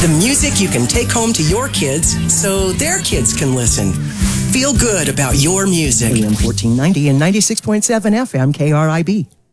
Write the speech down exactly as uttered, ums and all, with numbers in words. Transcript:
The music you can take home to your kids so their kids can listen. Feel good about your music. A M fourteen ninety and ninety-six point seven F M K R I B.